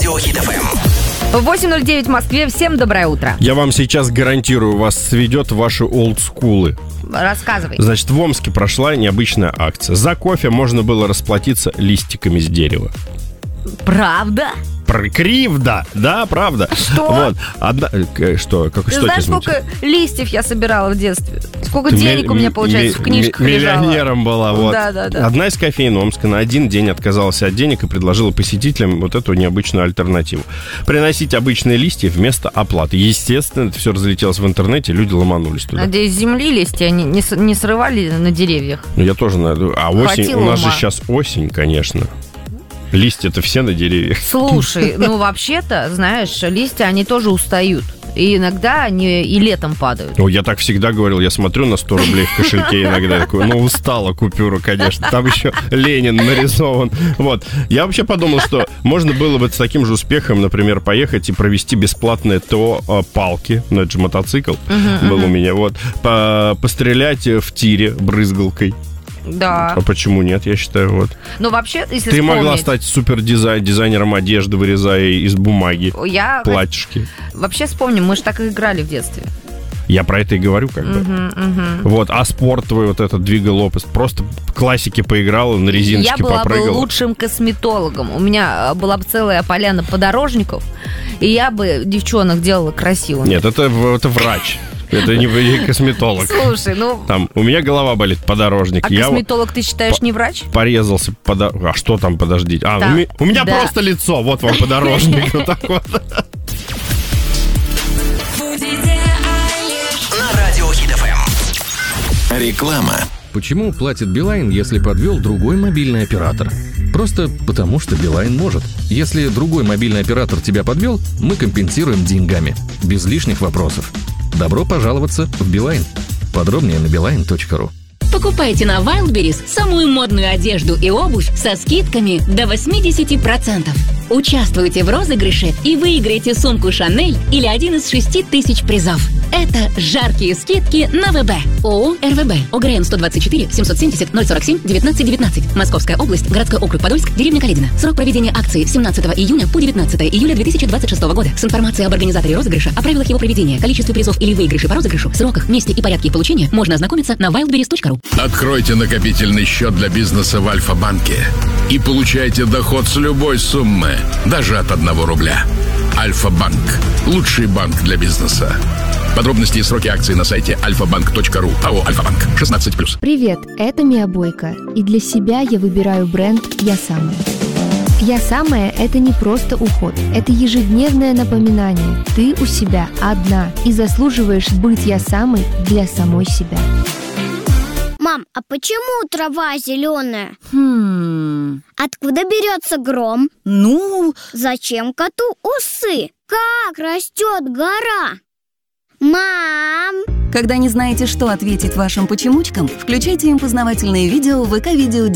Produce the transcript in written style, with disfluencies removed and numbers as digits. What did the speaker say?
Радио Хит FM. 8:09 в Москве. Всем доброе утро. Я вам сейчас гарантирую, вас сведет ваши олдскулы. Рассказывай. Значит, в Омске прошла необычная акция. За кофе можно было расплатиться листиками с дерева. Правда? Кривда, да, правда. Что? Вот. Что? Ты знаешь, сколько листьев я собирала в детстве? Сколько денег у меня, получается, в книжках лежало? Миллионером была, вот. Да. Одна из кофеин Омска на один день отказалась от денег и предложила посетителям вот эту необычную альтернативу. Приносить обычные листья вместо оплаты. Естественно, это все разлетелось в интернете, люди ломанулись туда. Надеюсь, земли листья они не срывали на деревьях. Я тоже надо. А осень, Хватило у нас ума. же сейчас осень, конечно. Листья-то все на деревьях. Слушай, вообще-то, знаешь, листья, они тоже устают. И иногда они и летом падают. Я так всегда говорил, я смотрю на 100 рублей в кошельке иногда, такой, устала купюра, конечно. Там еще Ленин нарисован. Вот. Я вообще подумал, что можно было бы с таким же успехом, например, поехать и провести бесплатное ТО палки. Это же мотоцикл был у меня. Вот. Пострелять в тире брызгалкой. Да. А почему нет, я считаю, вот. Но вообще, если Ты вспомнить... могла стать дизайнером одежды, вырезая из бумаги платьишки. Вообще вспомним, мы же так и играли в детстве. Я про это и говорю, как бы. Вот, а спорт твой вот этот, двигал лопасть, просто классики поиграла, на резиночке попрыгала. Я была бы лучшим косметологом. У меня была бы целая поляна подорожников, и я бы девчонок делала красивыми. Нет, это врач. Это не косметолог. Слушай, Там, у меня голова болит, подорожник. А косметолог, ты считаешь, не врач? Порезался. А что там, подождите? У меня просто лицо, вот вам подорожник. Вот так вот. На Радио Хит FM. Реклама. Почему платит Билайн, если подвел другой мобильный оператор? Просто потому, что Билайн может. Если другой мобильный оператор тебя подвел, мы компенсируем деньгами. Без лишних вопросов. Добро пожаловаться в Билайн. Подробнее на beeline.ru. Покупайте на Wildberries самую модную одежду и обувь со скидками до 80%. Участвуйте в розыгрыше и выиграйте сумку Шанель или один из 6000 призов. Это жаркие скидки на ВБ. ООО «РВБ». ОГРН 124 770 047 1919. Московская область, городской округ Подольск, деревня Калидина. Срок проведения акции с 17 июня по 19 июля 2026 года. С информацией об организаторе розыгрыша, о правилах его проведения, количестве призов или выигрышей по розыгрышу, сроках, месте и порядке их получения можно ознакомиться на wildberries.ru. Откройте накопительный счет для бизнеса в Альфа-банке и получайте доход с любой суммы, даже от 1 рубля. Альфа-банк. Лучший банк для бизнеса. Подробности и сроки акций на сайте alfabank.ru. АО «Альфа-банк». 16+. Привет, это Мия Бойко. И для себя я выбираю бренд «Я самая». «Я самая» — это не просто уход. Это ежедневное напоминание. Ты у себя одна и заслуживаешь быть «Я самой» для самой себя. Мам, а почему трава зеленая? Откуда берется гром? Зачем коту усы? Как растет гора? Мам! Когда не знаете, что ответить вашим почемучкам, включайте им познавательные видео в ВК-видео